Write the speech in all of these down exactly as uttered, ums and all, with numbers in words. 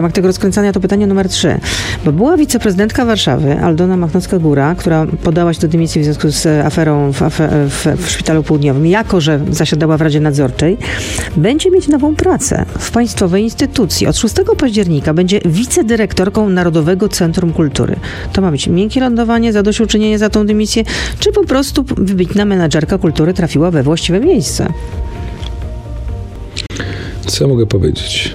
W ramach tego rozkręcania to pytanie numer trzy. Bo była wiceprezydentka Warszawy, Aldona Machnowska-Góra, która podała się do dymisji w związku z aferą w, w, w Szpitalu Południowym, jako że zasiadała w Radzie Nadzorczej, będzie mieć nową pracę w państwowej instytucji. Od szóstego października będzie wicedyrektorką Narodowego Centrum Kultury. To ma być miękkie lądowanie, zadośćuczynienie za tą dymisję, czy po prostu wybitna menadżerka kultury trafiła we właściwe miejsce? Co ja mogę powiedzieć?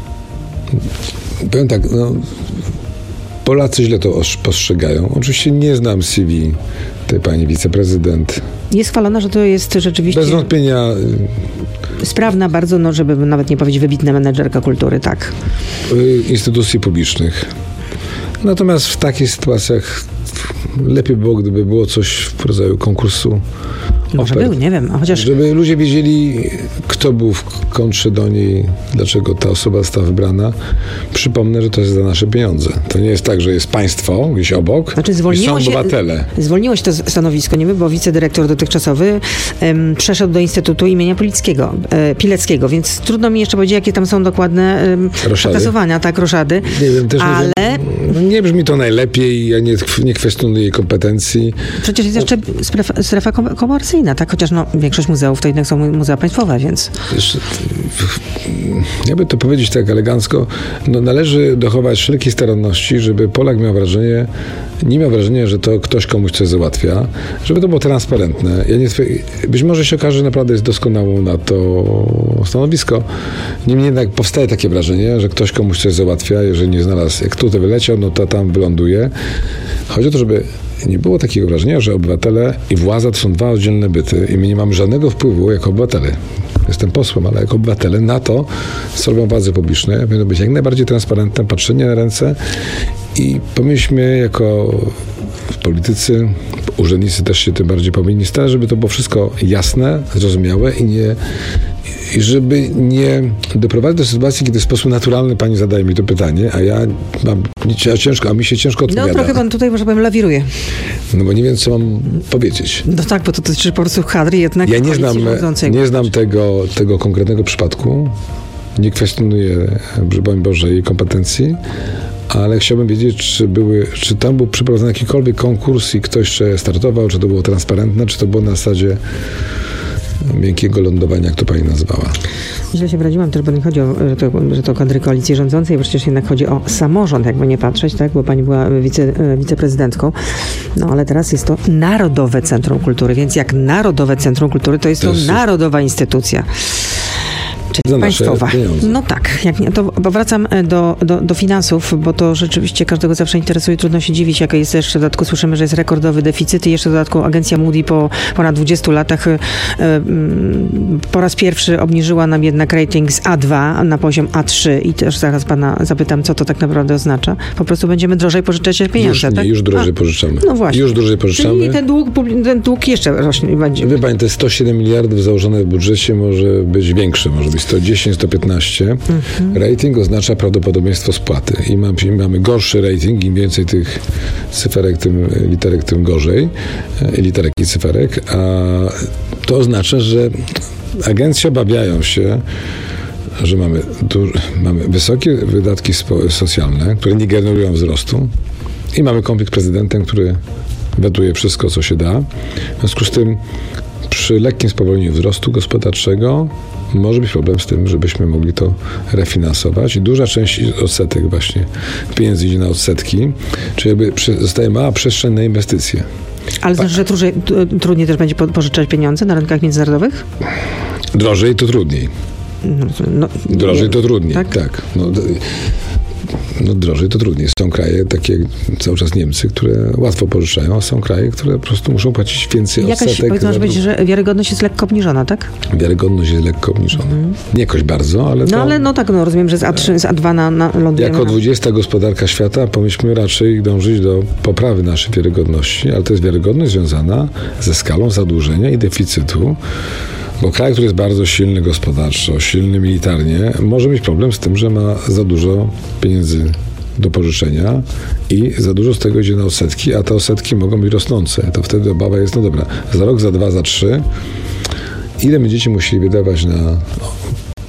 Powiem tak, no, Polacy źle to postrzegają. Oczywiście nie znam C V tej pani wiceprezydent. Jest chwalona, że to jest rzeczywiście... Bez wątpienia... Sprawna bardzo, no żeby nawet nie powiedzieć wybitna menedżerka kultury, tak. Instytucji publicznych. Natomiast w takich sytuacjach lepiej było, gdyby było coś w rodzaju konkursu. Może był, nie wiem. A chociaż... Żeby ludzie wiedzieli, kto był w kontrze do niej, dlaczego ta osoba została wybrana. Przypomnę, że to jest za nasze pieniądze. To nie jest tak, że jest państwo gdzieś obok, znaczy, i są obywatele. Zwolniło się to stanowisko, nie wiem, bo wicedyrektor dotychczasowym um, przeszedł do Instytutu imienia Pileckiego, e, Pileckiego, więc trudno mi jeszcze powiedzieć, jakie tam są dokładne um, przekazywania, tak, roszady. Nie wiem, też ale... nie wiem. No, nie brzmi to najlepiej, ja nie, nie kwestionuję jej kompetencji. Przecież jest jeszcze strefa, strefa komercyjna, tak? Chociaż no, większość muzeów to jednak są muzea państwowe, więc... Jeszcze, jakby to powiedzieć tak elegancko, no, należy dochować wszelkiej staranności, żeby Polak miał wrażenie, nie miał wrażenia, że to ktoś komuś coś załatwia, żeby to było transparentne. Ja nie, być może się okaże, że naprawdę jest doskonałą na to stanowisko. Niemniej jednak powstaje takie wrażenie, że ktoś komuś coś załatwia, jeżeli nie znalazł, jak tutaj wyleciał, no to tam wyląduje. Chodzi o to, żeby nie było takiego wrażenia, że obywatele i władza to są dwa oddzielne byty i my nie mamy żadnego wpływu jako obywatele. Jestem posłem, ale jako obywatele na to, co robią władze publiczne, powinno być jak najbardziej transparentne, patrzenie na ręce i powinniśmy jako politycy, urzędnicy też się tym bardziej powinni starać, żeby to było wszystko jasne, zrozumiałe i nie i żeby nie doprowadzić do sytuacji, kiedy w sposób naturalny pani zadaje mi to pytanie, a ja mam ciężko, a mi się ciężko odpowiada. No trochę pan tutaj, może powiem, lawiruje. No bo nie wiem, co mam powiedzieć. No tak, bo to dotyczy po prostu kadry jednak. Ja nie znam, nie znam tego, tego konkretnego przypadku. Nie kwestionuję, broń Boże, jej kompetencji, ale chciałbym wiedzieć, czy, były, czy tam był przeprowadzony jakikolwiek konkurs i ktoś czy startował, czy to było transparentne, czy to było na zasadzie miękkiego lądowania, jak to pani nazwała. Źle się wyraziłam też, bo nie chodzi o, że to, że to kadry koalicji rządzącej, bo przecież jednak chodzi o samorząd, jakby nie patrzeć, tak, bo pani była wice, wiceprezydentką. No ale teraz jest to Narodowe Centrum Kultury, więc jak Narodowe Centrum Kultury, to jest to, to jest... narodowa instytucja. Czyli państwowa. No tak, jak nie, to powracam do, do, do finansów, bo to rzeczywiście każdego zawsze interesuje, trudno się dziwić, jaka jest jeszcze w dodatku, słyszymy, że jest rekordowy deficyt i jeszcze w dodatku agencja Moody po ponad dwudziestu latach y, y, po raz pierwszy obniżyła nam jednak rating z A dwa na poziom A trzy i też zaraz pana zapytam, co to tak naprawdę oznacza. Po prostu będziemy drożej pożyczać pieniądze, już, tak? Nie, już drożej A, pożyczamy. No właśnie. Już drożej pożyczamy. Czyli ten dług, ten dług jeszcze rośnie będzie. Wie pani, te sto siedem miliardów założone w budżecie może być większe, może być sto dziesięć, sto piętnaście. Mhm. Rating oznacza prawdopodobieństwo spłaty. I mamy, mamy gorszy rating, im więcej tych cyferek, tym literek, tym gorzej. Literek i cyferek. A to oznacza, że agencje obawiają się, że mamy, duż, mamy wysokie wydatki spo, socjalne, które nie generują wzrostu i mamy konflikt z prezydentem, który wetuje wszystko, co się da. W związku z tym przy lekkim spowolnieniu wzrostu gospodarczego może być problem z tym, żebyśmy mogli to refinansować i duża część odsetek właśnie pieniędzy idzie na odsetki, czyli jakby zostaje mała przestrzeń na inwestycje. Ale znaczy, że trudniej, trudniej też będzie pożyczać pieniądze na rynkach międzynarodowych? Drożej to trudniej. No, no, drożej nie, to trudniej, tak. tak. No, no drożej to trudniej. Są kraje takie cały czas Niemcy, które łatwo pożyczają, a są kraje, które po prostu muszą płacić więcej Jakaś, odsetek. Jakaś, może być, że wiarygodność jest lekko obniżona, tak? Wiarygodność jest lekko obniżona. Mm. Nie jakoś bardzo, ale No to... ale no tak, no rozumiem, że z A trzy, z A dwa na, na lądujemy. Jako dwudziesta gospodarka świata powinniśmy raczej dążyć do poprawy naszej wiarygodności, ale to jest wiarygodność związana ze skalą zadłużenia i deficytu. Bo kraj, który jest bardzo silny gospodarczo, silny militarnie, może mieć problem z tym, że ma za dużo pieniędzy do pożyczenia i za dużo z tego idzie na odsetki, a te odsetki mogą być rosnące. To wtedy obawa jest, no dobra, za rok, za dwa, za trzy, ile będziecie musieli wydawać na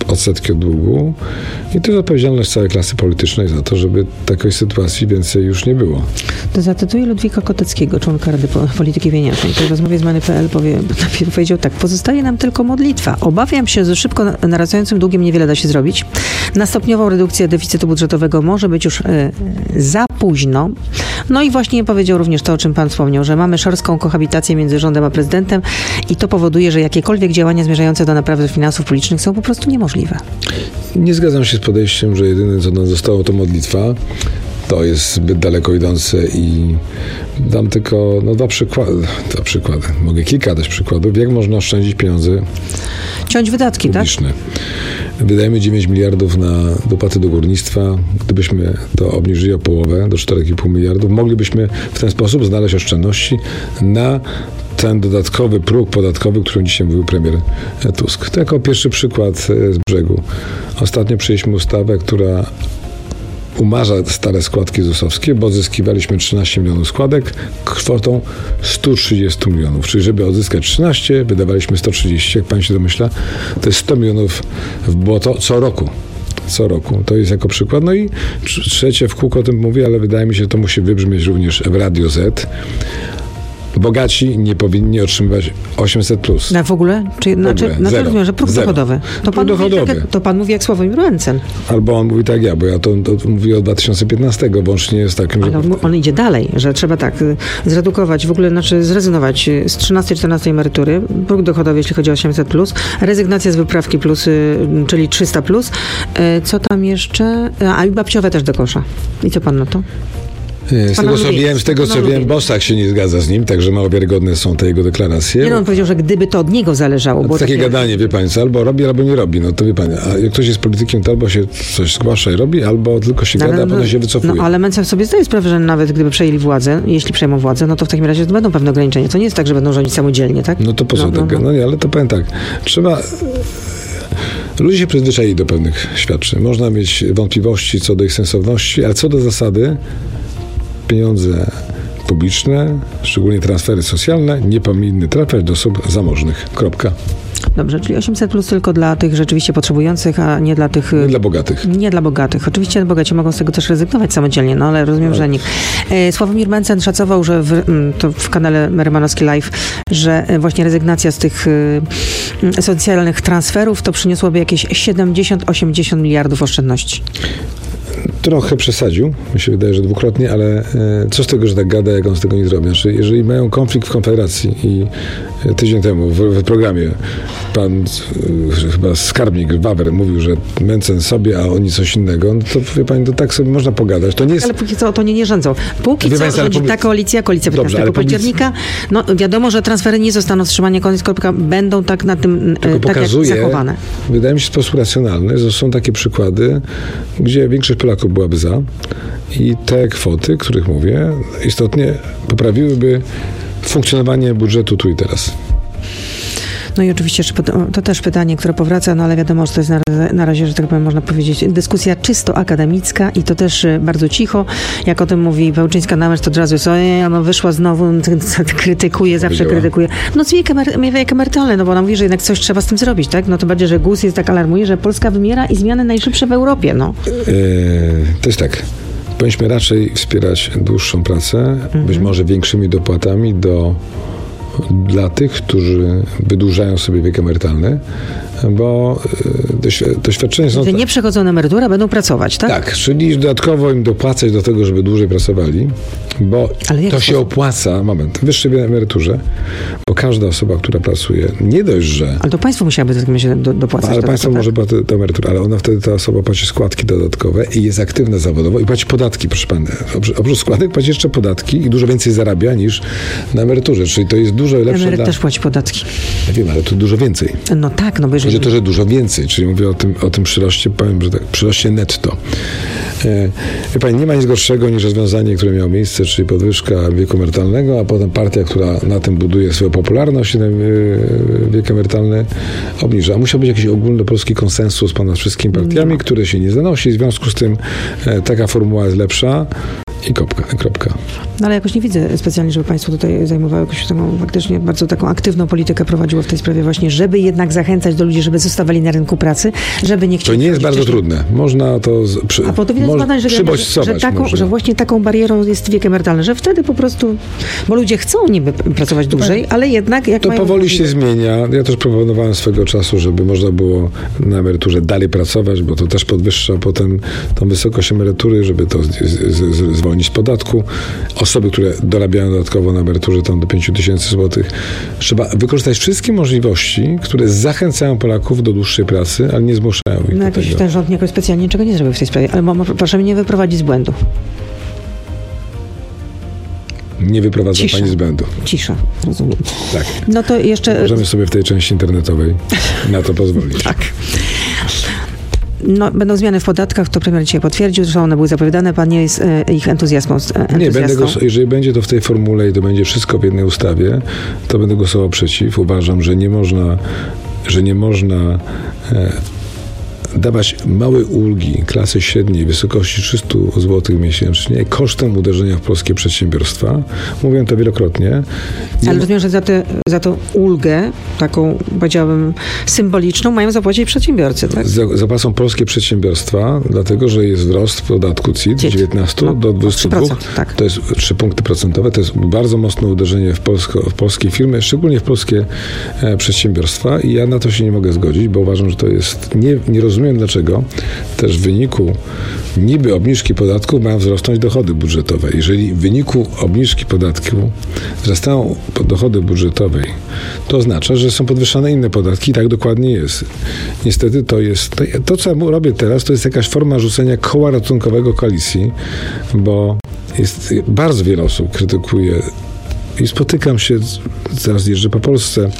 odsetki od długu i to jest odpowiedzialność całej klasy politycznej za to, żeby takiej sytuacji więcej już nie było. To zacytuję Ludwika Koteckiego, członka Rady Polityki Pieniężnej, który w rozmowie z Money kropka pe el powie, powiedział tak: pozostaje nam tylko modlitwa. Obawiam się, że szybko narastającym długiem niewiele da się zrobić. Na stopniową redukcję deficytu budżetowego może być już y, za późno. No i właśnie powiedział również to, o czym pan wspomniał, że mamy szorstką kohabitację między rządem a prezydentem i to powoduje, że jakiekolwiek działania zmierzające do naprawy finansów publicznych są po prostu niemożliwe. Nie zgadzam się z podejściem, że jedyne, co nam zostało, to modlitwa. To jest zbyt daleko idące i dam tylko no, dwa przykłady. Dwa przykłady. Mogę kilka dać przykładów, jak można oszczędzić pieniądze. Ciąć wydatki, publiczne. Tak? Wydajemy dziewięć miliardów na dopłaty do górnictwa. Gdybyśmy to obniżyli o połowę, do cztery i pół miliardów, moglibyśmy w ten sposób znaleźć oszczędności na ten dodatkowy próg podatkowy, o którym dzisiaj mówił premier Tusk. To jako pierwszy przykład z brzegu. Ostatnio przyjęliśmy ustawę, która umarza stare składki zusowskie, bo odzyskiwaliśmy trzynaście milionów składek kwotą sto trzydzieści milionów. Czyli żeby odzyskać trzynaście, wydawaliśmy sto trzydzieści. Jak pan się domyśla, to jest sto milionów w błoto co roku. Co roku. To jest jako przykład. No i trzecie, w kółko o tym mówię, ale wydaje mi się, że to musi wybrzmieć również w Radio Z. Bogaci nie powinni otrzymywać osiemset plus. Na w ogóle? Czy, w znaczy, ogóle. znaczy Zero. rozumiem, że próg Zero. dochodowy. To pan, próg mówi, dochodowy. tak, to pan mówi jak Sławomir Mencen. Albo on mówi tak ja, bo ja to, to mówię od dwa tysiące piętnastego, włącznie z takim, Ale że... on, on idzie dalej, że trzeba tak zredukować, w ogóle znaczy zrezygnować z trzynastej, czternastej emerytury, próg dochodowy, jeśli chodzi o osiemset plus, rezygnacja z wyprawki plus, czyli trzysta plus. Co tam jeszcze? A i babciowe też do kosza. I co pan na to? Z tego, co wiem, z tego, co wiem, Bosak się nie zgadza z nim, także mało wiarygodne są te jego deklaracje. Nie, no, on powiedział, że gdyby to od niego zależało. Bo takie, takie gadanie, wie pani, co albo robi, albo nie robi. No to wie pani, a jak ktoś jest politykiem, to albo się coś zgłasza i robi, albo tylko się no, gada, no, a potem się wycofuje. No ale Mencen sobie zdaje sprawę, że nawet gdyby przejęli władzę, jeśli przejmą władzę, no to w takim razie to będą pewne ograniczenia. To nie jest tak, że będą rządzić samodzielnie, tak? No to po co no, tak? No, no. no nie, ale to powiem tak. Trzeba... Ludzie się przyzwyczaili do pewnych świadczeń. Można mieć wątpliwości co do ich sensowności, ale co do zasady pieniądze publiczne, szczególnie transfery socjalne, nie powinny trafiać do osób zamożnych. Kropka. Dobrze, czyli osiemset plus tylko dla tych rzeczywiście potrzebujących, a nie dla tych... Nie dla bogatych. Nie dla bogatych. Oczywiście bogaci mogą z tego też rezygnować samodzielnie, no ale rozumiem, tak. że nikt. Sławomir Mencen szacował, że w, to w kanale Merymanowski Live, że właśnie rezygnacja z tych socjalnych transferów to przyniosłoby jakieś siedemdziesiąt do osiemdziesięciu miliardów oszczędności. Trochę przesadził, mi się wydaje, że dwukrotnie, ale co z tego, że tak gada, jak on z tego nie zrobi? Znaczy, jeżeli mają konflikt w Konfederacji i tydzień temu w, w programie pan chyba skarbnik Wawer mówił, że Mencen sobie, a oni coś innego, no to wie pani, to tak sobie można pogadać. To nie jest... Ale póki co to nie, nie rządzą. Póki wie co pani, rządzi public... ta koalicja, koalicja piętnastego października. No wiadomo, że transfery nie zostaną wstrzymane, koniec kropka, będą tak na tym Tylko tak pokazuje, jak zachowane. Wydaje mi się sposób racjonalny, że są takie przykłady, gdzie większość Polaków byłaby za i te kwoty, których mówię, istotnie poprawiłyby funkcjonowanie budżetu tu i teraz. No i oczywiście jeszcze to też pytanie, które powraca, no ale wiadomo, że to jest na, na razie, że tak powiem, można powiedzieć, dyskusja czysto akademicka i to też bardzo cicho. Jak o tym mówi Pełczyńska-Namęcz, to od razu jest, ojej, ona wyszła znowu, krytykuje, zawsze krytykuje. No z wiek, emery, wiek emerytalny, no bo ona mówi, że jednak coś trzeba z tym zrobić, tak? No to bardziej, że G U S jest tak alarmuje, że Polska wymiera i zmiany najszybsze w Europie, no. Yy, to jest tak. Powinniśmy raczej wspierać dłuższą pracę, mhm. być może większymi dopłatami do dla tych, którzy wydłużają sobie wiek emerytalny, bo doświadczenia są... Że nie przechodzą na emeryturę, będą pracować, tak? Tak, czyli dodatkowo im dopłacać do tego, żeby dłużej pracowali, bo to się opłaca, moment, wyższej emeryturze, bo każda osoba, która pracuje, nie dość, że... Ale to państwo musiałoby w takim razie do, dopłacać. Ale do państwo tego, może tak? płacić do emerytury, ale ona wtedy, ta osoba płaci składki dodatkowe i jest aktywna zawodowo i płaci podatki, proszę pana. Oprócz składek płaci jeszcze podatki i dużo więcej zarabia niż na emeryturze, czyli to jest dużo lepsze Emeryt dla... też płaci podatki. Ja wiem, ale to dużo więcej. No tak, no bo jeżeli... Chodzi o to, że dużo więcej, czyli mówię o tym, o tym przyroście, powiem, że tak, przyroście netto. E, wie pani, nie ma nic gorszego niż rozwiązanie, które miało miejsce, czyli podwyżka wieku emerytalnego, a potem partia, która na tym buduje swoją popularność, ten wiek emerytalny obniża. Musiał być jakiś ogólnopolski konsensus ponad wszystkimi partiami, no. który się nie zanosi. W związku z tym e, taka formuła jest lepsza. i kropka. kropka. No ale jakoś nie widzę specjalnie, żeby państwo tutaj zajmowało jakąś taką faktycznie bardzo taką aktywną politykę prowadziło w tej sprawie właśnie, żeby jednak zachęcać do ludzi, żeby zostawali na rynku pracy, żeby nie chcieli... To nie jest bardzo wcześniej. trudne. Można to z, przy, A po to widać moż, badań, że, że, że, taką, że właśnie taką barierą jest wiek emerytalny, że wtedy po prostu, bo ludzie chcą niby pracować dłużej, ale jednak jak To mają powoli możliwość... się zmienia. Ja też proponowałem swego czasu, żeby można było na emeryturze dalej pracować, bo to też podwyższa potem tą wysokość emerytury, żeby to z, z, z, zwolnić z podatku. Osoby, które dorabiają dodatkowo na emeryturze tam do pięć tysięcy złotych. Trzeba wykorzystać wszystkie możliwości, które zachęcają Polaków do dłuższej pracy, ale nie zmuszają ich No do jakoś tego. ten rząd jakoś specjalnie niczego nie zrobił w tej sprawie, ale mo- proszę mnie nie wyprowadzić z błędu. Nie wyprowadza Cisza. pani z błędu. Cisza, rozumiem. Tak. No to jeszcze... Możemy sobie w tej części internetowej na to pozwolić. Tak. No, będą zmiany w podatkach, to premier dzisiaj potwierdził, zresztą one były zapowiadane, pan nie jest e, ich entuzjastą. entuzjastą. Nie, będę głos- jeżeli będzie to w tej formule i to będzie wszystko w jednej ustawie, to będę głosował przeciw. Uważam, że nie można, że nie można e, dawać małej ulgi klasy średniej w wysokości trzysta złotych miesięcznie kosztem uderzenia w polskie przedsiębiorstwa. Mówiłem to wielokrotnie. Nie Ale rozumiem, że za, te, za tą ulgę, taką powiedziałabym symboliczną, mają zapłacić przedsiębiorcy, tak? za- Zapłacą polskie przedsiębiorstwa, dlatego że jest wzrost podatku C I T z dziewiętnastu No, do dwudziestu dwóch. trzy procent, tak. To jest trzy punkty procentowe. To jest bardzo mocne uderzenie w, polsko, w polskie firmy, szczególnie w polskie e, przedsiębiorstwa i ja na to się nie mogę zgodzić, bo uważam, że to jest... Nie, nie rozumiem, dlaczego też w wyniku niby obniżki podatków mają wzrosnąć dochody budżetowe. Jeżeli w wyniku obniżki podatku wzrastają dochody budżetowe, to oznacza, że są podwyższane inne podatki i tak dokładnie jest. Niestety to jest... To, to co ja robię teraz, to jest jakaś forma rzucenia koła ratunkowego koalicji, bo jest bardzo wiele osób krytykuje i spotykam się, zaraz jeżdżę po Polsce,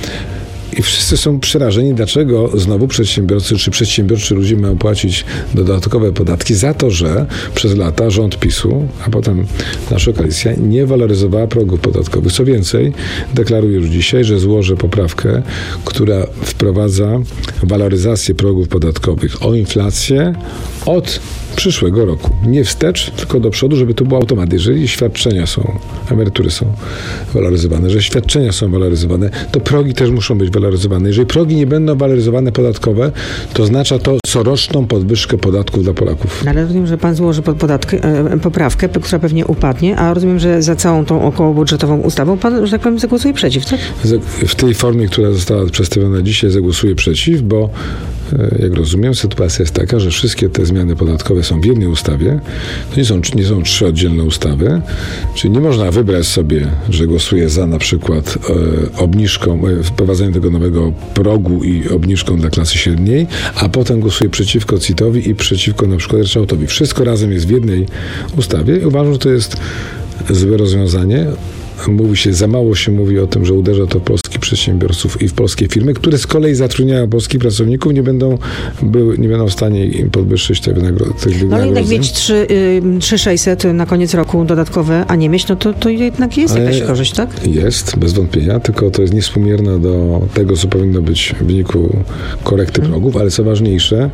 i wszyscy są przerażeni, dlaczego znowu przedsiębiorcy czy przedsiębiorczy ludzie mają płacić dodatkowe podatki za to, że przez lata rząd PiSu, a potem nasza koalicja nie waloryzowała progów podatkowych. Co więcej, deklaruję już dzisiaj, że złożę poprawkę, która wprowadza waloryzację progów podatkowych o inflację od przyszłego roku. Nie wstecz, tylko do przodu, żeby to był automat. Jeżeli świadczenia są, emerytury są waloryzowane, że świadczenia są waloryzowane, to progi też muszą być waloryzowane. Jeżeli progi nie będą waloryzowane podatkowe, to oznacza to coroczną podwyżkę podatków dla Polaków. Ale rozumiem, że pan złoży pod podatkę, e, poprawkę, która pewnie upadnie, a rozumiem, że za całą tą okołobudżetową ustawą pan, że tak powiem, zagłosuje przeciw, tak? W tej formie, która została przedstawiona dzisiaj, zagłosuję przeciw, bo jak rozumiem, sytuacja jest taka, że wszystkie te zmiany podatkowe są w jednej ustawie. To nie są, nie są trzy oddzielne ustawy. Czyli nie można wybrać sobie, że głosuję za na przykład e, obniżką, e, wprowadzeniem tego nowego progu i obniżką dla klasy średniej, a potem głosuję przeciwko C I T-owi i przeciwko na przykład ryczałtowi. Wszystko razem jest w jednej ustawie i uważam, że to jest złe rozwiązanie. Mówi się, za mało się mówi o tym, że uderza to w polskich przedsiębiorców i w polskie firmy, które z kolei zatrudniają polskich pracowników, nie będą, były, nie będą w stanie im podwyższyć tych wynagrodzeń. No ale jednak mieć trzy tysiące sześćset na koniec roku dodatkowe, a nie mieć, no to, to jednak jest ale jakaś korzyść, tak? Jest, bez wątpienia, tylko to jest niewspółmierne do tego, co powinno być w wyniku korekty hmm. progów, ale co ważniejsze,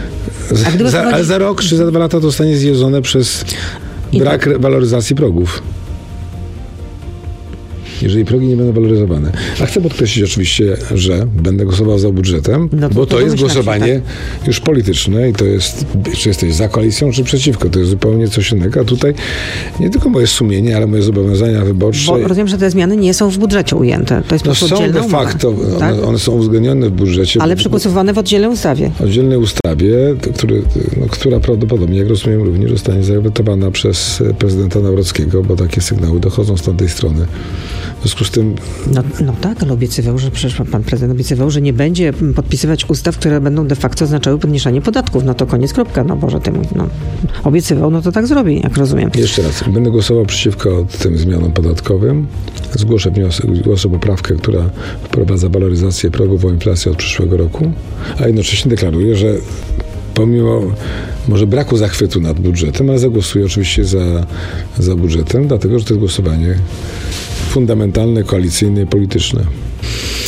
za, za, ale za rok czy za dwa lata to zostanie zjedzone przez brak to... waloryzacji progów. Jeżeli progi nie będą waloryzowane. A chcę podkreślić oczywiście, że będę głosował za budżetem, no to, bo to, to jest głosowanie się, tak? już polityczne i to jest, czy jesteś za koalicją, czy przeciwko. To jest zupełnie coś innego. A tutaj nie tylko moje sumienie, ale moje zobowiązania wyborcze. Bo rozumiem, że te zmiany nie są w budżecie ujęte. To jest no po prostu są de facto, umowę, one, tak? one są uwzględnione w budżecie. Ale przegłosowane w oddzielnej ustawie. Oddzielnej ustawie, który, no, która prawdopodobnie, jak rozumiem, również zostanie zawetowana przez prezydenta Nawrockiego, bo takie sygnały dochodzą z tamtej strony. W związku z tym... No, no tak, ale obiecywał, że przecież pan prezydent obiecywał, że nie będzie podpisywać ustaw, które będą de facto oznaczały podniesienie podatków. No to koniec, kropka. No Boże, temu, no. Obiecywał, no to tak zrobi, jak rozumiem. Jeszcze raz, będę głosował przeciwko tym zmianom podatkowym. Zgłoszę wniosek, zgłoszę poprawkę, która wprowadza waloryzację progów o inflację od przyszłego roku, a jednocześnie deklaruję, że pomimo może braku zachwytu nad budżetem, ale zagłosuję oczywiście za, za budżetem, dlatego że to jest głosowanie fundamentalne, koalicyjne i polityczne.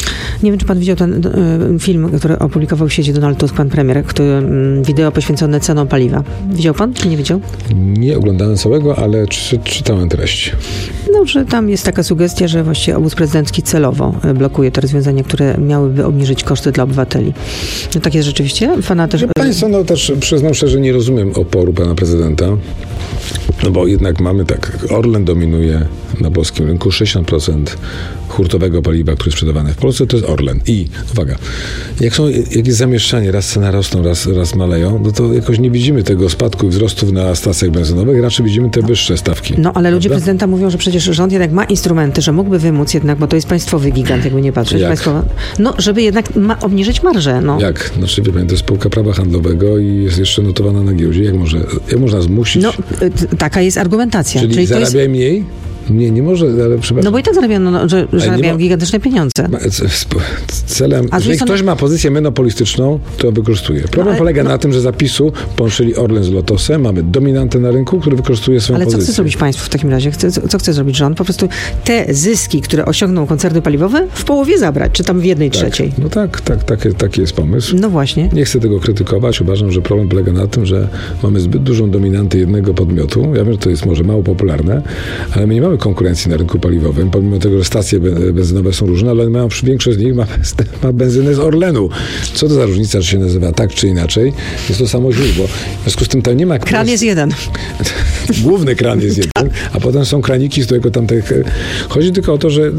Nie wiem, czy pan widział ten y, film, który opublikował w sieci Donald Tusk, pan premier, który, y, wideo poświęcone cenom paliwa. Widział pan, czy nie widział? Nie oglądałem całego, ale czy, czytałem treści. No, że tam jest taka sugestia, że właściwie obóz prezydencki celowo blokuje te rozwiązania, które miałyby obniżyć koszty dla obywateli. No tak jest rzeczywiście? Pana też... Państwo, no też przyznam szczerze, nie rozumiem oporu pana prezydenta, no bo jednak mamy tak, Orlen dominuje na polskim rynku, sześćdziesiąt procent hurtowego paliwa, które jest sprzedawane w Polsce, to jest Orlen. I, uwaga, jak są jakieś zamieszczanie, raz ceny rosną, raz, raz maleją, no to jakoś nie widzimy tego spadku i wzrostów na stacjach benzynowych, raczej widzimy te wyższe stawki. No, ale ludzie prezydenta mówią, że przecież rząd jednak ma instrumenty, że mógłby wymóc jednak, bo to jest państwowy gigant, jakby nie patrzeć. Jak? Państwowa, no, żeby jednak ma obniżyć marżę. No. Jak? Znaczy, wie pani, to jest spółka prawa handlowego i jest jeszcze notowana na giełdzie. Jak, może, jak można zmusić? No, y, taka jest argumentacja. Czyli, Czyli zarabiaj to jest... mniej? Nie, nie może, ale przepraszam. No bo i tak zarabiają, no, że, że zarabiają ma... gigantyczne pieniądze. Ma, c, celem, A jeżeli są... ktoś ma pozycję monopolistyczną, to wykorzystuje. Problem no, ale, polega no... na tym, że za PiSu połączyli Orlen z Lotosem, mamy dominantę na rynku, który wykorzystuje swoją ale pozycję. Ale co chce zrobić państwo w takim razie? Chce, co chce zrobić rząd? Po prostu te zyski, które osiągną koncerny paliwowe, w połowie zabrać, czy tam w jednej tak, trzeciej. No tak, tak, tak, taki jest pomysł. No właśnie. Nie chcę tego krytykować. Uważam, że problem polega na tym, że mamy zbyt dużą dominantę jednego podmiotu. Ja wiem, że to jest może mało popularne, ale my nie mamy konkurencji na rynku paliwowym, pomimo tego, że stacje benzynowe są różne, ale mają, większość z nich ma, ma benzynę z Orlenu. Co to za różnica, czy się nazywa tak, czy inaczej? Jest to samo źródło. W związku z tym tam nie ma... Kran jest jeden. Główny kran jest jeden, a potem są kraniki z tego tamtych... Chodzi tylko o to, że...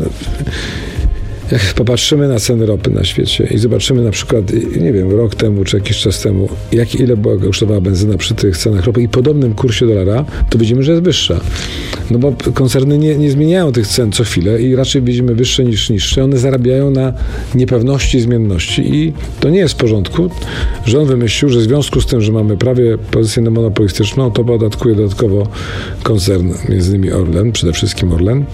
Jak popatrzymy na ceny ropy na świecie i zobaczymy na przykład, nie wiem, rok temu czy jakiś czas temu, jak ile była kosztowała benzyna przy tych cenach ropy i podobnym kursie dolara, to widzimy, że jest wyższa. No bo koncerny nie, nie zmieniają tych cen co chwilę i raczej widzimy wyższe niż niższe. One zarabiają na niepewności i zmienności i to nie jest w porządku. Rząd wymyślił, że w związku z tym, że mamy prawie pozycję monopolistyczną, to podatkuje dodatkowo koncern, między innymi Orlen, przede wszystkim Orlen.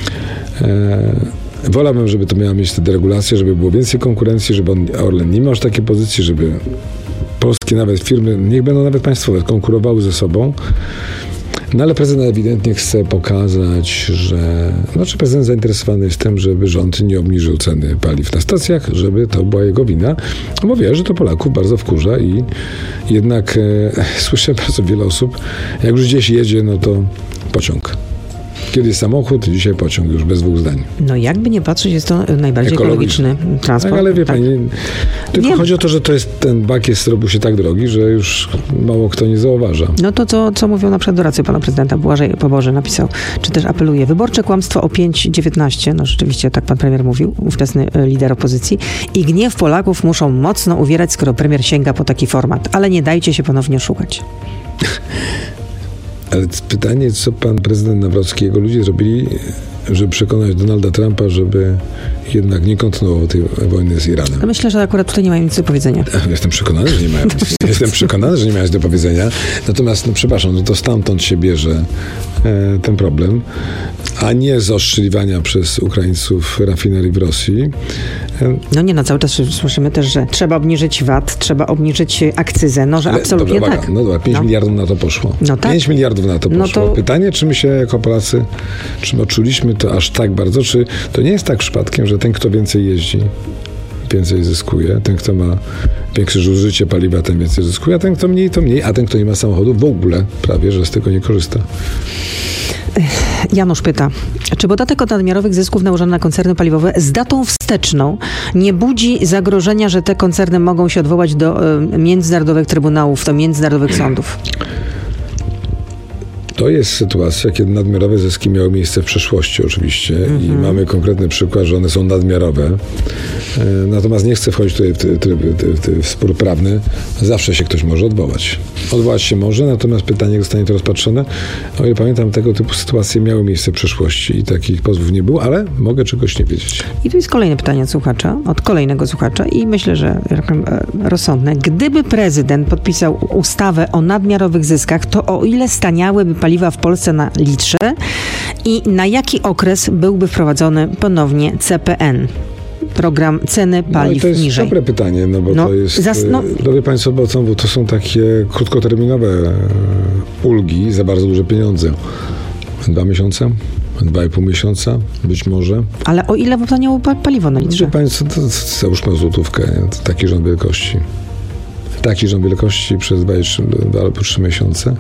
Eee, Wolałbym, żeby to miała mieć te deregulacje, żeby było więcej konkurencji, żeby on, Orlen nie miał już takiej pozycji, żeby polskie nawet firmy, niech będą nawet państwowe, konkurowały ze sobą. No ale prezydent ewidentnie chce pokazać, że... Znaczy prezydent zainteresowany jest tym, żeby rząd nie obniżył ceny paliw na stacjach, żeby to była jego wina, bo wie, że to Polaków bardzo wkurza i jednak e, słyszę bardzo wiele osób, jak już gdzieś jedzie, no to pociąg. Kiedyś samochód, dzisiaj pociąg, już bez dwóch zdań. No jakby nie patrzeć, jest to najbardziej ekologiczny, ekologiczny transport. Tak, ale wie tak. pani, tylko nie. chodzi o to, że to jest, ten bak jest, robił się tak drogi, że już mało kto nie zauważa. No to co, co mówią na przykład doradcy pana prezydenta, Błażej Poboże napisał, czy też apeluje, wyborcze kłamstwo o pięć dziewiętnaście, no rzeczywiście tak pan premier mówił, ówczesny lider opozycji, i gniew Polaków muszą mocno uwierać, skoro premier sięga po taki format, ale nie dajcie się ponownie oszukać. Ale pytanie, co pan prezydent Nawrocki i jego ludzie zrobili, żeby przekonać Donalda Trumpa, żeby jednak nie kontynuował tej wojny z Iranem. No myślę, że akurat tutaj nie mają nic do powiedzenia. Jestem przekonany, że nie mają nic, jestem przekonany, że nie mają nic do powiedzenia. Natomiast, no przepraszam, no to stamtąd się bierze e, ten problem, a nie z oszczeliwania przez Ukraińców rafinerii w Rosji. E, no nie, no cały czas słyszymy też, że trzeba obniżyć V A T, trzeba obniżyć akcyzę, no że ale, absolutnie dobra, tak. Uwaga, no dobra, pięć no. miliardów na to poszło. No tak. pięć miliardów na to poszło. No to... Pytanie, czy my się jako Polacy, czy my odczuliśmy to aż tak bardzo, czy to nie jest tak przypadkiem, że ten, kto więcej jeździ, więcej zyskuje, ten, kto ma większe zużycie paliwa, ten więcej zyskuje, a ten, kto mniej, to mniej, a ten, kto nie ma samochodu, w ogóle prawie, że z tego nie korzysta. Janusz pyta, czy podatek od nadmiarowych zysków nałożony na koncerny paliwowe z datą wsteczną nie budzi zagrożenia, że te koncerny mogą się odwołać do y, międzynarodowych trybunałów, do międzynarodowych sądów? To jest sytuacja, kiedy nadmiarowe zyski miały miejsce w przeszłości oczywiście mm-hmm. i mamy konkretny przykład, że one są nadmiarowe. E, natomiast nie chcę wchodzić tutaj w, ty, ty, ty, ty, w spór prawny. Zawsze się ktoś może odwołać. Odwołać się może, natomiast pytanie zostanie to rozpatrzone. O ile pamiętam, tego typu sytuacje miały miejsce w przeszłości i takich pozwów nie było, ale mogę czegoś nie wiedzieć. I tu jest kolejne pytanie od słuchacza, od kolejnego słuchacza i myślę, że rozsądne. Gdyby prezydent podpisał ustawę o nadmiarowych zyskach, to o ile staniałyby paliwa w Polsce na litrze i na jaki okres byłby wprowadzony ponownie C P N? Program ceny paliw no to jest niżej. Dobre pytanie, no bo no, to jest, zas, no, no wie Państwo, bo to, bo to są takie krótkoterminowe ulgi za bardzo duże pieniądze. Dwa miesiące? dwa i pół miesiąca, być może. Ale o ile taniało paliwo na litrze? Wie Państwo, to, to, to załóżmy złotówkę, nie? To taki rząd wielkości. Taki rząd wielkości przez dwa albo trzy miesiące.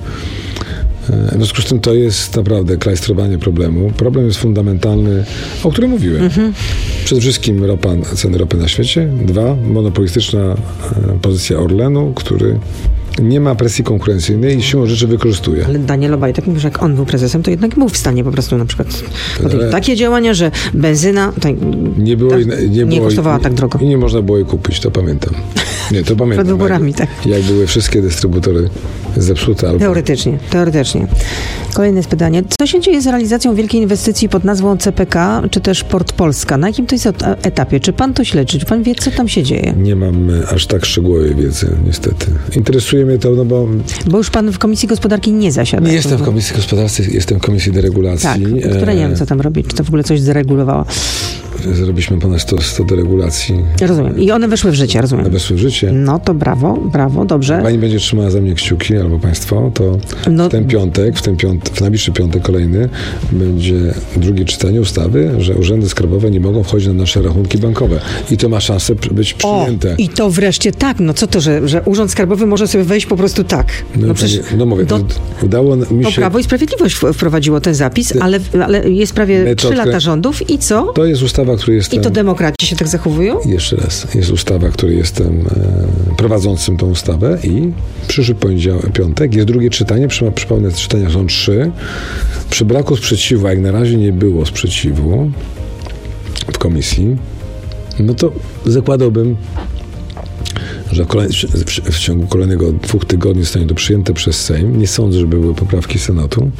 W związku z tym to jest naprawdę klajstrowanie problemu. Problem jest fundamentalny, o którym mówiłem. Mhm. Przede wszystkim ropa, ceny ropy na świecie. Dwa, monopolistyczna pozycja Orlenu, który nie ma presji konkurencyjnej i siłą rzeczy wykorzystuje. Ale Daniel Obajtek mówi, że jak on był prezesem, to jednak był w stanie po prostu na przykład ale takie działania, że benzyna tak, nie, było, tak, nie, nie było, kosztowała nie, tak drogo. I nie można było jej kupić, to pamiętam. Nie, to pamiętam. Przed wyborami, jak, tak. Jak były wszystkie dystrybutory zepsute. Albo... Teoretycznie, teoretycznie. Kolejne jest pytanie. Co się dzieje z realizacją wielkiej inwestycji pod nazwą C P K, czy też Port Polska? Na jakim to jest etapie? Czy pan to śledzi? Czy pan wie, co tam się dzieje? Nie mam aż tak szczegółowej wiedzy, niestety. Interesuje mnie to, no bo... Bo już pan w Komisji Gospodarki nie zasiada. Nie jestem w Komisji Gospodarki, jestem w Komisji Deregulacji. Tak, która nie wiem, co tam robi. Czy to w ogóle coś zregulowała? Zrobiliśmy ponad sto, sto deregulacji. Rozumiem. I one weszły w życie, rozumiem. One weszły w życie. No to brawo, brawo, dobrze. Pani będzie trzymała za mnie kciuki, albo państwo, to no. w ten piątek, w ten piąt, w najbliższy piątek kolejny będzie drugie czytanie ustawy, że urzędy skarbowe nie mogą wchodzić na nasze rachunki bankowe. I to ma szansę być przyjęte. O, i to wreszcie tak. No co to, że, że Urząd Skarbowy może sobie wejść po prostu tak. No, no, przecież, no mówię, to, udało mi się... To Prawo i Sprawiedliwość wprowadziło ten zapis, te, ale, ale jest prawie trzy lata rządów i co? To jest ustawa, której jestem... I to demokraci się tak zachowują? Jeszcze raz. Jest ustawa, której jestem e, prowadzącym tą ustawę i przyszły poniedziałek, piątek jest drugie czytanie. Przy, przypomnę, czytania są trzy. Przy braku sprzeciwu, a jak na razie nie było sprzeciwu w komisji, no to zakładałbym, że w, kolej, w, w ciągu kolejnego dwóch tygodni zostanie to przyjęte przez Sejm. Nie sądzę, żeby były poprawki Senatu.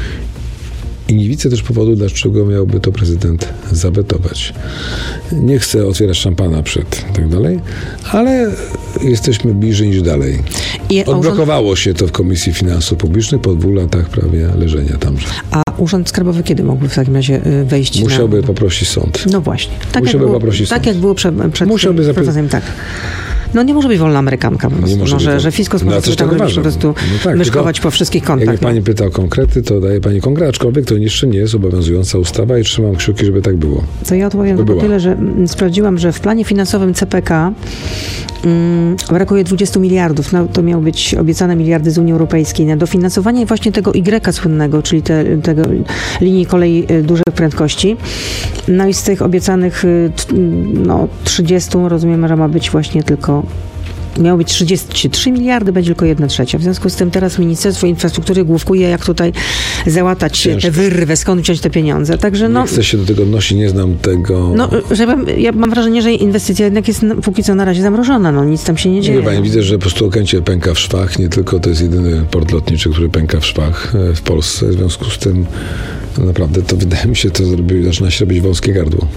I nie widzę też powodu, dlaczego miałby to prezydent zawetować. Nie chcę otwierać szampana przed tak dalej, ale jesteśmy bliżej niż dalej. I Odblokowało urząd... się to w Komisji Finansów Publicznych po dwóch latach prawie leżenia tamże. A Urząd Skarbowy kiedy mógłby w takim razie wejść? Musiałby na... poprosić sąd. No właśnie. Tak Musiałby jak było, poprosić tak sąd. jak było przed, przed Musiałby wprowadzeniem, tak. No nie może być wolna amerykanka po prostu, no, że, to, że fiskus no, może tam robić, po prostu no tak, myszkować po wszystkich kątach. Jak no. pani pyta o konkrety, to daje pani konkret, aczkolwiek to jeszcze nie jest obowiązująca ustawa i trzymam kciuki, żeby tak było. To ja odpowiem tylko tyle, że m, sprawdziłam, że w planie finansowym C P K mm, brakuje dwudziestu miliardów. No, to miały być obiecane miliardy z Unii Europejskiej na dofinansowanie właśnie tego Y słynnego, czyli te, tego linii kolei dużych prędkości. No i z tych obiecanych no, trzydziestu rozumiem, że ma być właśnie tylko miało być trzydzieści trzy miliardy, będzie tylko jedna trzecia. W związku z tym teraz Ministerstwo Infrastruktury główkuje, jak tutaj załatać Ciężko. tę wyrwę, skąd wziąć te pieniądze. Także no... Nie chcę się do tego odnosić, nie znam tego... No, żeby, ja mam wrażenie, że inwestycja jednak jest póki co na razie zamrożona. No, nic tam się nie dzieje. Nie, pani, widzę, że po prostu Okęcie pęka w szwach. Nie tylko to jest jedyny port lotniczy, który pęka w szwach w Polsce. W związku z tym no naprawdę to wydaje mi się, to zrobi, zaczyna się robić wąskie gardło.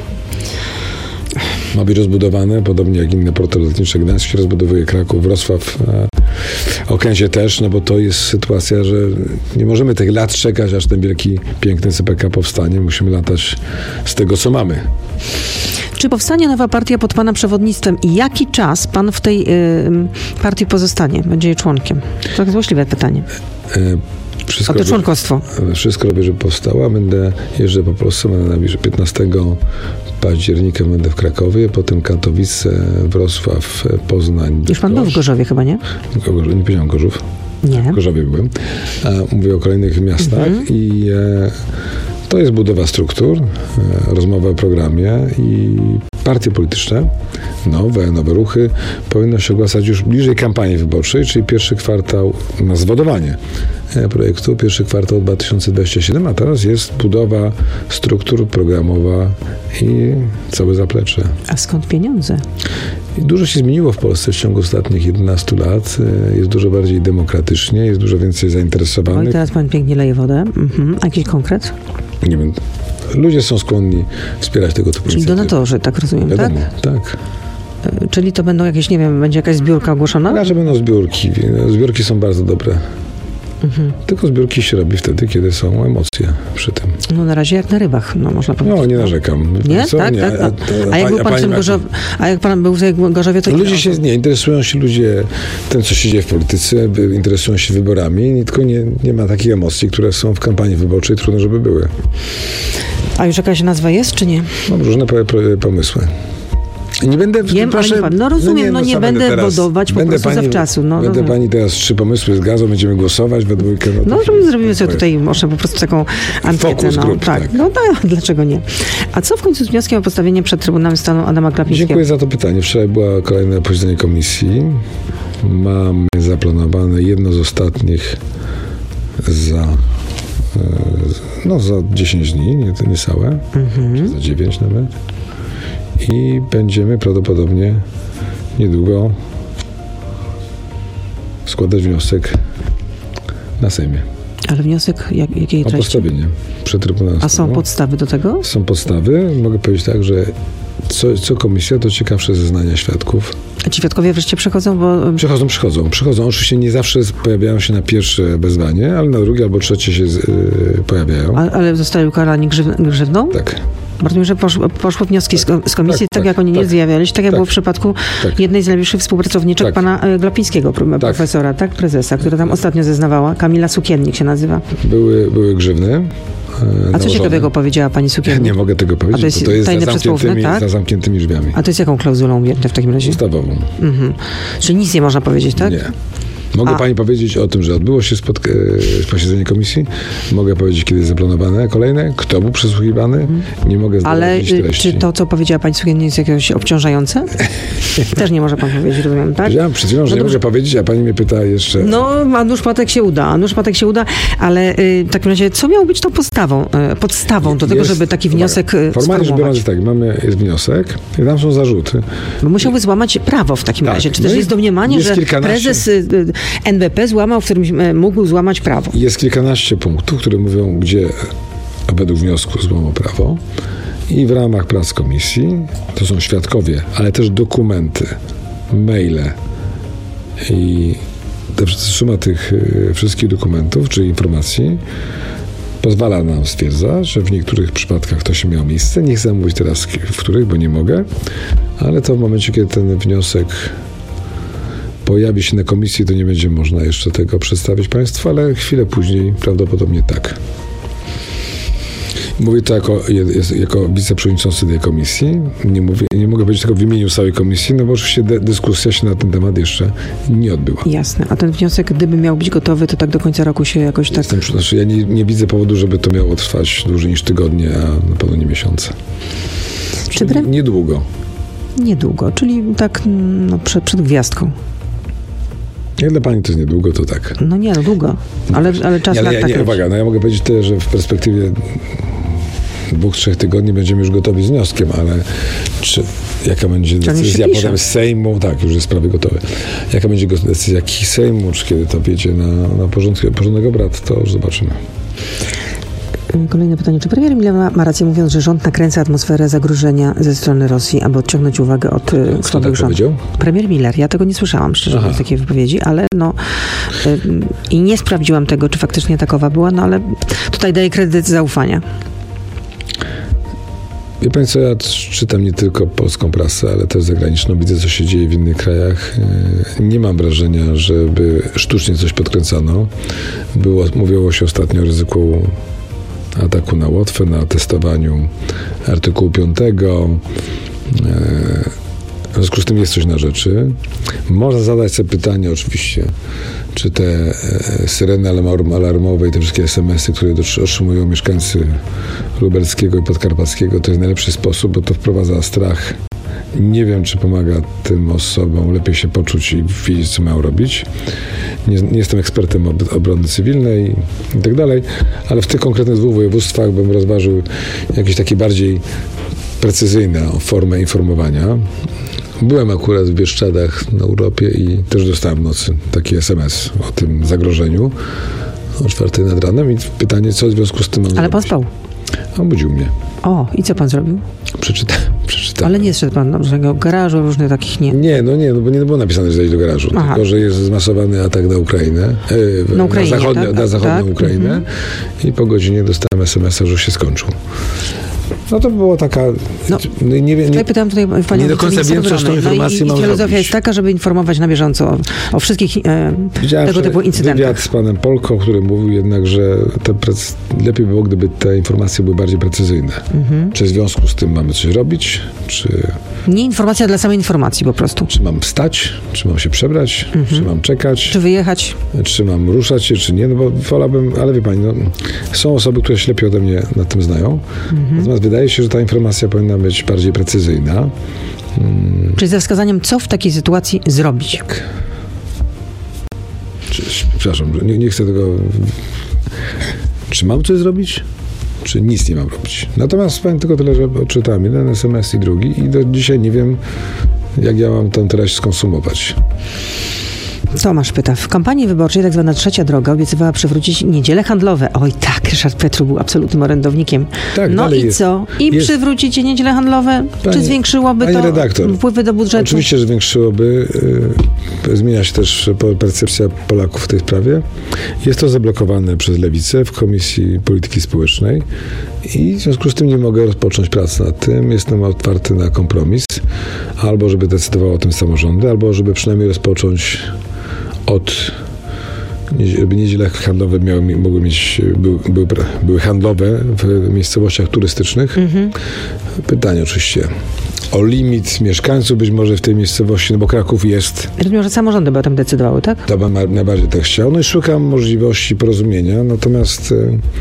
Ma być rozbudowane, podobnie jak inne porty lotnicze. Gdańsk się rozbudowuje, Kraków, Wrocław, e, Okęcie też, no bo to jest sytuacja, że nie możemy tych lat czekać, aż ten wielki, piękny C P K powstanie. Musimy latać z tego, co mamy. Czy powstanie nowa partia pod pana przewodnictwem i jaki czas pan w tej y, partii pozostanie? Będzie jej członkiem? To jest złośliwe pytanie. E, Wszystko A to członkostwo. Robię, wszystko robię, żeby powstała. Będę jeżdżę po Polsce, będę najbliżej piętnastego października będę w Krakowie, potem Katowice, Wrocław, Poznań. Już pan Gorz. był w Gorzowie chyba, nie? Gorzów, nie powiedziałem Gorzów. Nie. W Gorzowie byłem. A mówię o kolejnych miastach mhm. i e, to jest budowa struktur, e, rozmowa o programie i partie polityczne, nowe, nowe ruchy powinno się ogłaszać już bliżej kampanii wyborczej, czyli pierwszy kwartał na zwodowanie projektu, pierwszy kwartał dwa tysiące dwudziesty siódmy, a teraz jest budowa struktur programowa i całe zaplecze. A skąd pieniądze? I dużo się zmieniło w Polsce w ciągu ostatnich jedenastu lat. Jest dużo bardziej demokratycznie, jest dużo więcej zainteresowanych. Oj, teraz pan pięknie leje wodę. Mhm. A jakiś konkret? Nie wiem. Ludzie są skłonni wspierać tego typu Czyli donatorzy, tak rozumiem, Wiadomo, tak? tak. Czyli to będą jakieś, nie wiem, będzie jakaś zbiórka ogłoszona? Raczej będą zbiórki. Zbiórki są bardzo dobre. Mhm. Tylko zbiórki się robi wtedy, kiedy są emocje przy tym. No na razie jak na rybach, no można powiedzieć. No, nie narzekam. Nie? Co? Tak, nie. tak. A, a, a, jak był pan w tym Gorzowie, a jak pan był w Gorzowie, to... Ludzie się, nie, interesują się ludzie tym, co się dzieje w polityce, interesują się wyborami, tylko nie, nie ma takich emocji, które są w kampanii wyborczej, trudno, żeby były. A już jakaś nazwa jest, czy nie? Mam różne po, po, pomysły. Nie będę... Wiem, proszę, ale nie, no rozumiem, no nie, no nie będę teraz, bodować po prostu pani, zawczasu. No, będę rozumiem. Pani teraz trzy pomysły zgadzą, będziemy głosować we dwójkę. No, no to zrobimy sobie tutaj może po prostu taką ankietę. Focus no, group, tak. tak. No tak, dlaczego nie? A co w końcu z wnioskiem o postawienie przed Trybunałem Stanu Adama Glapińskiego? Dziękuję za to pytanie. Wczoraj było kolejne posiedzenie komisji. Mamy zaplanowane jedno z ostatnich za no za dziesięć dni, nie, to niecałe, mhm. za dziewięć nawet. I będziemy prawdopodobnie niedługo składać wniosek na Sejmie. Ale wniosek jak, jakiej treści? O postawienie przed Trybunałem Stanu. A są podstawy do tego? Są podstawy. Mogę powiedzieć tak, że co, co komisja, to ciekawsze zeznania świadków. A ci świadkowie wreszcie przychodzą, bo... Przychodzą, przychodzą. Przychodzą. Oczywiście nie zawsze pojawiają się na pierwsze wezwanie, ale na drugie albo trzecie się z, yy, pojawiają. A, ale zostali ukarani grzyw, grzywną? Tak. Bardzo że poszło, poszło wnioski z, z komisji, tak, tak, tak jak oni tak, nie zjawiali się, tak jak tak, było w przypadku tak. jednej z najbliższych współpracowniczek tak. pana Glapińskiego, tak. profesora, tak, prezesa, która tam ostatnio zeznawała. Kamila Sukiennik się nazywa. Były, były grzywny. A co ciekawego powiedziała pani Sukiennik? Nie mogę tego powiedzieć, to jest, bo to jest za zamkniętymi, tak? za zamkniętymi drzwiami. A to jest jaką klauzulą umiejętne w takim razie? Ustawową. Mhm. Czyli nic nie można powiedzieć, tak? Nie. Mogę A. pani powiedzieć o tym, że odbyło się spotka- posiedzenie komisji. Mogę powiedzieć, kiedy jest zaplanowane kolejne, kto był przesłuchiwany. Hmm. Nie mogę zdradzić Ale treści. Czy to, co powiedziała pani Sukiennik, jest jakieś obciążające? Też nie może pan powiedzieć, rozumiem, tak? Powiedziałam przed chwilą, że no nie dobrze. mogę powiedzieć, a pani mnie pyta jeszcze... No, a nóż patek się uda, a nóż patek się uda, ale y, w takim razie, co miało być tą podstawą, y, podstawą do tego, jest, żeby taki wniosek y, formalnie rzecz biorąc, tak, mamy, jest wniosek i tam są zarzuty. Bo musiałby złamać prawo w takim tak. razie. Czy no też jest domniemanie, jest że kilkanaście... prezes y, y, N B P złamał, w którym mógł złamać prawo? Jest kilkanaście punktów, które mówią, gdzie według wniosku złamał prawo. I w ramach prac komisji, to są świadkowie, ale też dokumenty, maile i suma tych wszystkich dokumentów czy informacji pozwala nam stwierdzać, że w niektórych przypadkach to się miało miejsce. Nie chcę mówić teraz, w których, bo nie mogę, ale to w momencie, kiedy ten wniosek pojawi się na komisji, to nie będzie można jeszcze tego przedstawić państwu, ale chwilę później prawdopodobnie tak. Mówię to jako, jako wiceprzewodniczący tej komisji. Nie, mówię, nie mogę powiedzieć tego w imieniu całej komisji, no bo oczywiście de- dyskusja się na ten temat jeszcze nie odbyła. Jasne. A ten wniosek, gdyby miał być gotowy, to tak do końca roku się jakoś tak... Jestem, znaczy ja nie, nie widzę powodu, żeby to miało trwać dłużej niż tygodnie, a na pewno nie miesiące. Czy bre... Niedługo. Niedługo, czyli tak no, przed, przed gwiazdką. Jak dla pani to jest niedługo, to tak. No nie, no długo, ale, ale czas nie, na nie, tak. Nie, uwaga, no ja mogę powiedzieć tyle, że w perspektywie dwóch, trzech tygodni będziemy już gotowi z wnioskiem, ale czy, jaka będzie decyzja potem z Sejmu, tak, już jest prawie gotowe. Jaka będzie decyzja Sejmu, czy kiedy to wjedzie na, na porządek, porządek obrad, to już zobaczymy. Kolejne pytanie. Czy premier Miller ma, ma rację, mówiąc, że rząd nakręca atmosferę zagrożenia ze strony Rosji, aby odciągnąć uwagę od Kto słabych tak rządów? Powiedział? Premier Miller. Ja tego nie słyszałam, szczerze mówiąc, takiej wypowiedzi, ale no y, i nie sprawdziłam tego, czy faktycznie takowa była, no ale tutaj daję kredyt zaufania. Wie państwo, ja czytam nie tylko polską prasę, ale też zagraniczną. Widzę, co się dzieje w innych krajach. Nie mam wrażenia, żeby sztucznie coś podkręcano. Było, mówiło się ostatnio o ryzyku ataku na Łotwę, na testowaniu artykułu piątego. W związku z tym jest coś na rzeczy. Można zadać sobie pytanie oczywiście, czy te syreny alarmowe i te wszystkie es em esy, które otrzymują mieszkańcy lubelskiego i podkarpackiego, to jest najlepszy sposób, bo to wprowadza strach. Nie wiem, czy pomaga tym osobom lepiej się poczuć i wiedzieć, co mają robić. Nie, nie jestem ekspertem ob- obrony cywilnej i tak dalej, ale w tych konkretnych dwóch województwach bym rozważył jakieś takie bardziej precyzyjną formę informowania. Byłem akurat w Bieszczadach na urlopie i też dostałem w nocy taki es em es o tym zagrożeniu o czwartej nad ranem i pytanie, co w związku z tym mam Ale zrobić. pan spał? On budził mnie. O, i co pan zrobił? Przeczytałem, przeczytałem. systemu. Ale nie szedł pan do żadnego garażu, różnych takich nie. Nie, no nie, no bo nie było napisane, że zejść do garażu. Aha. Tylko, że jest zmasowany atak na Ukrainę. E, na Ukrainie, na, zachodnią, tak? na zachodnią tak? Ukrainę. Mhm. I po godzinie dostałem es em es a, że już się skończył. No to było taka... No, nie, nie, nie, pytałem tutaj panią, nie do końca wiem, co z tą informacją no i, i filozofia robić. jest taka, żeby informować na bieżąco o, o wszystkich e, tego typu incydentach. Wywiad z panem Polką, który mówił jednak, że te prec... lepiej by było, gdyby te informacje były bardziej precyzyjne. Mhm. Czy w związku z tym mamy coś robić, czy... Nie informacja dla samej informacji po prostu. Czy mam wstać, czy mam się przebrać, mhm. czy mam czekać. Czy wyjechać. Czy mam ruszać się, czy nie, no bo wolałbym, ale wie pani, no, są osoby, które się lepiej ode mnie na tym znają. Mhm. Natomiast wydaje się, że ta informacja powinna być bardziej precyzyjna. Hmm. Czyli ze wskazaniem, co w takiej sytuacji zrobić. Tak. Czy, przepraszam, nie, nie chcę tego... Czy mam coś zrobić? Czy nic nie mam robić? Natomiast powiem tylko tyle, że odczytałem jeden es em es i drugi i do dzisiaj nie wiem, jak ja mam tę treść skonsumować. Tomasz pyta, w kampanii wyborczej tak zwana trzecia droga obiecywała przywrócić niedziele handlowe. Oj tak, Ryszard Petru był absolutnym orędownikiem. Tak, no i jest. co? I jest. Przywrócicie niedziele handlowe? Pani, Czy zwiększyłoby to redaktor, wpływy do budżetu? Oczywiście, że zwiększyłoby. Yy, zmienia się też percepcja Polaków w tej sprawie. Jest to zablokowane przez Lewicę w Komisji Polityki Społecznej i w związku z tym nie mogę rozpocząć pracy nad tym. Jestem otwarty na kompromis. Albo żeby decydowały o tym samorządy, albo żeby przynajmniej rozpocząć od, żeby niedziele handlowe miały, mogły mieć, były, były, były handlowe w miejscowościach turystycznych. Mhm. Pytanie oczywiście o limit mieszkańców być może w tej miejscowości, no bo Kraków jest... Rozumiem, że samorządy by o tym decydowały, tak? To bym najbardziej tak chciał. No i szukam możliwości porozumienia, natomiast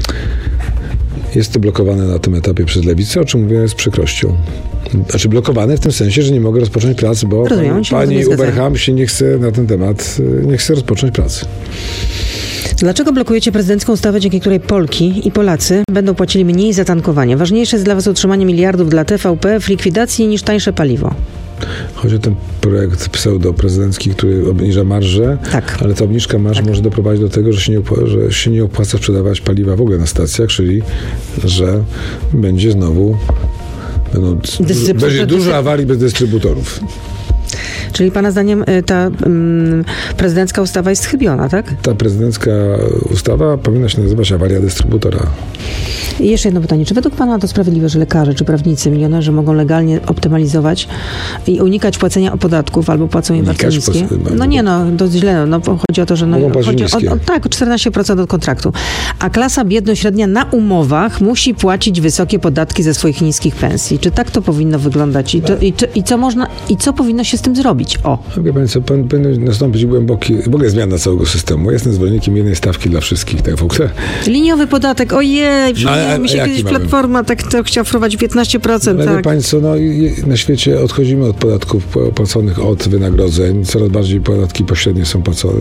jest to blokowane na tym etapie przez Lewicę, o czym mówię z przykrością. Znaczy blokowane w tym sensie, że nie mogę rozpocząć pracy, bo Rozumiem, pani, pani Uberham się nie chce na ten temat, nie chce rozpocząć pracy. Dlaczego blokujecie prezydencką ustawę, dzięki której Polki i Polacy będą płacili mniej za tankowanie? Ważniejsze jest dla was utrzymanie miliardów dla T V P w likwidacji niż tańsze paliwo. Chodzi o ten projekt pseudo-prezydencki, który obniża marżę, tak. ale ta obniżka marż tak. może doprowadzić do tego, że się, nie opłaca, że się nie opłaca sprzedawać paliwa w ogóle na stacjach, czyli że będzie znowu będą, Dystrybu- będzie dużo awarii bez dystrybutorów. Czyli pana zdaniem ta um, prezydencka ustawa jest chybiona, tak? Ta prezydencka ustawa powinna się nazywać awaria dystrybutora. I jeszcze jedno pytanie. Czy według pana to sprawiedliwe, że lekarze czy prawnicy, milionerzy mogą legalnie optymalizować i unikać płacenia podatków albo płacą je bardzo niskie? No nie, no, dość źle. No, chodzi o to, że no, chodzi o, o, tak, o czternaście procent od kontraktu. A klasa biedno-średnia na umowach musi płacić wysokie podatki ze swoich niskich pensji. Czy tak to powinno wyglądać? I, to, i, czy, i, co, można, i co powinno się z tym zrobić? O. Wie pani co, powinien nastąpić głęboki, w ogóle zmiana całego systemu. Jestem zwolennikiem jednej stawki dla wszystkich, tak w ogóle. Liniowy podatek, ojej, przypomniała mi się kiedyś mamy? Platforma, tak to chciała wprowadzić piętnaście procent. Ale tak. wie pani co, no, na świecie odchodzimy od podatków płaconych od wynagrodzeń. Coraz bardziej podatki pośrednie są płacone.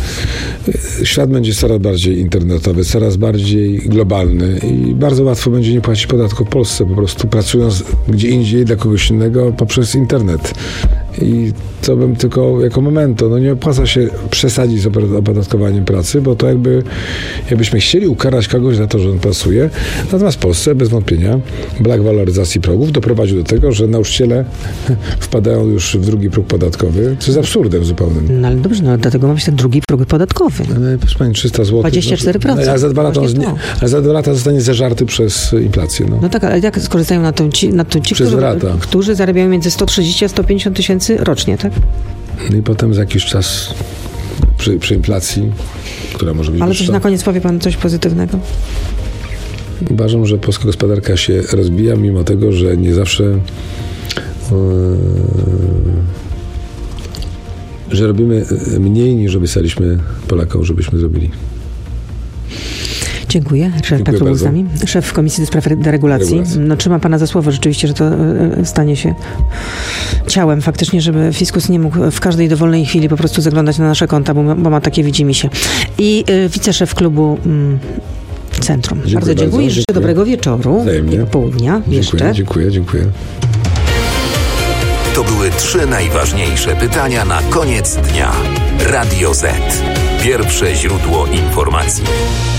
Świat będzie coraz bardziej internetowy, coraz bardziej globalny i bardzo łatwo będzie nie płacić podatków w Polsce, po prostu pracując gdzie indziej dla kogoś innego poprzez internet. I to bym tylko jako momento, no nie opłaca się przesadzić z opodatkowaniem pracy, bo to jakby, jakbyśmy chcieli ukarać kogoś za to, że on pracuje. Natomiast w Polsce bez wątpienia brak waloryzacji progów doprowadził do tego, że nauczyciele wpadają już w drugi próg podatkowy, co jest absurdem zupełnym. No ale dobrze, no dlatego ma być ten drugi próg podatkowy. Ale proszę pani, trzysta złotych. dwadzieścia cztery procent. No, a, za dwa lata on, a za dwa lata zostanie zeżarty przez inflację. No, no tak, ale jak skorzystają na tym ci, na tym ci którzy, którzy zarabiają między sto trzydzieści a sto pięćdziesiąt tysięcy rocznie, tak? No i potem za jakiś czas przy, przy inflacji, która może być Ale wyższa. coś na koniec powie pan coś pozytywnego? Uważam, że polska gospodarka się rozbija, mimo tego, że nie zawsze yy, że robimy mniej niż obiecaliśmy Polakom, żebyśmy zrobili. Dziękuję. Ryszard Petru był z nami, szef Komisji do Spraw Deregulacji. Regulacji. No, trzyma pana za słowo rzeczywiście, że to y, stanie się ciałem faktycznie, żeby fiskus nie mógł w każdej dowolnej chwili po prostu zaglądać na nasze konta, bo, bo ma takie widzimisię. I y, wiceszef klubu y, Centrum. Dziękuję bardzo dziękuję. Bardzo. Życzę dziękuję. Dobrego wieczoru Wzajemnie. i popołudnia dziękuję, jeszcze. Dziękuję, dziękuję. To były trzy najważniejsze pytania na koniec dnia. Radio Z. Pierwsze źródło informacji.